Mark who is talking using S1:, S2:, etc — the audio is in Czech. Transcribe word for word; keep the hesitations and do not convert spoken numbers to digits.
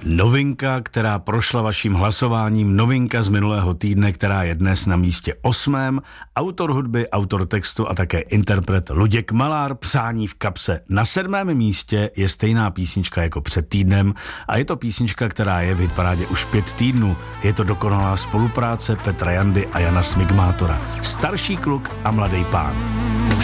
S1: Novinka, která prošla vaším hlasováním, novinka z minulého týdne, která je dnes na místě osmém. Autor hudby, autor textu a také interpret Luděk Malár, Přání v kapse. Na sedmém místě je stejná písnička jako před týdnem a je to písnička, která je v hitparádě už pět týdnů. Je to dokonalá spolupráce Petra Jandy a Jana Smigmátora. Starší kluk a mladý pán.